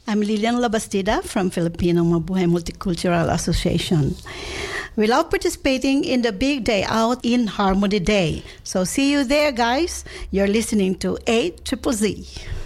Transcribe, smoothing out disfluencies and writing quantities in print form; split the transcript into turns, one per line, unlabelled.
I'm Lilian Labastida from Filipino Mabuhay Multicultural Association. We love participating in the Big Day Out in Harmony Day. So see you there, guys. You're listening to A Triple Z.